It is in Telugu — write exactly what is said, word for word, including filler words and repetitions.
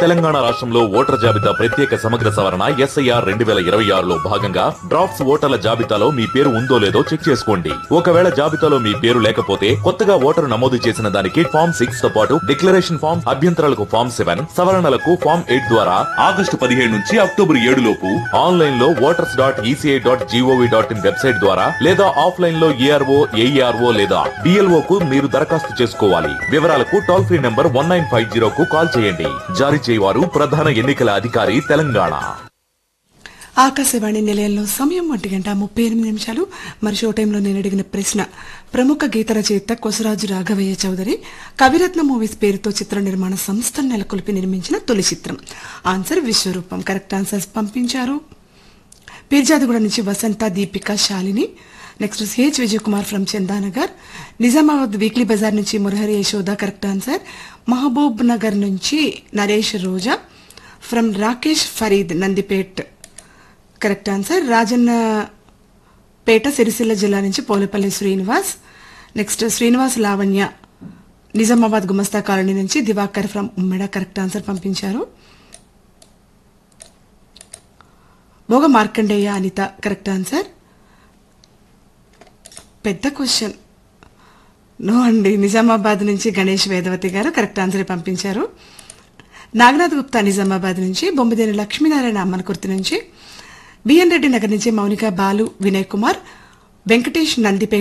తెలంగాణ రాష్ట్రంలో ఓటర్ జాబితా ప్రత్యేక సమగ్ర సవరణ ఎస్ఐఆర్ రెండు వేల ఇరవై ఆరులో భాగంగా డ్రాఫ్ట్స్ ఓటర్ల జాబితాలో మీ పేరు ఉందో లేదో చెక్ చేసుకోండి. ఒకవేళ జాబితాలో మీ పేరు లేకపోతే కొత్తగా ఓటరు నమోదు చేసిన దానికి ఫామ్ సిక్స్ తో పాటు డిక్లరేషన్ ఫామ్, అభ్యంతరాలకు ఫామ్ సెవెన్, సవరణలకు ఫామ్ ఎయిట్ ద్వారా ఆగస్టు పదిహేడు నుంచి అక్టోబర్ ఏడు లోపు ఆన్లైన్ లో voters dot ECI dot GOV dot in website ద్వారా లేదా ఆఫ్లైన్ లో ఏఆర్ఓ, ఏఈఆర్ఓ లేదా డిఎల్ఓ కు మీరు దరఖాస్తు చేసుకోవాలి. వివరాలకు toll free number one nine five zero కు కాల్ చేయండి. జారీ చేయవారు ప్రధాన ఎన్నికల అధికారి తెలంగాణ. ఆకాశవాణి నిలయంలో సమయం ఒంటి గంట ముప్పై ఎనిమిది నిమిషాలు. మరి షో టైంలో నేను అడిగిన ప్రశ్న, ప్రముఖ గీత రచయిత కొసరాజు రాఘవయ్య చౌదరి కవిరత్న మూవీస్ పేరుతో చిత్ర నిర్మాణ సంస్థను నెలకొల్పి నిర్మించిన తొలి చిత్రం. ఆన్సర్ విశ్వరూపం. కరెక్ట్ ఆన్సర్స్ పంపించారు పీర్జాదిగూడ నుంచి వసంత, Deepika, Shalini. Next CH Vijay Kumar from Chandanagar. Nizamabad weekly Bazar నుంచి మురహరి యశోద. Correct answer. మహబూబ్ నగర్ నుంచి నరేష్ రోజా from Rakesh Farid, Nandipet. Correct answer. Rajanna పేట, సిరిసిల్ల జిల్లా నుంచి పోలేపల్లి శ్రీనివాస్. నెక్స్ట్ శ్రీనివాస్ లావణ్య నిజామాబాద్ గుమస్తా కాలనీ నుంచి. Diwakar from Ummeda. Correct answer పంపించారు. భోగ మార్కండేయ అనిత. Correct answer. పెద్ద క్వశ్చన్ నో అండి. నిజామాబాద్ నుంచి గణేష్ వేదవతి గారు కరెక్ట్ ఆన్సర్ పంపించారు. నాగనాథ్ గుప్తా నిజామాబాద్ నుంచి. బొమ్మిదేని లక్ష్మీనారాయణ అమ్మనకుర్తి నుంచి. బిఎన్ రెడ్డి నగర్ నుంచి మౌనిక, బాలు, వినయ్ కుమార్, వెంకటేష్, నందిపేట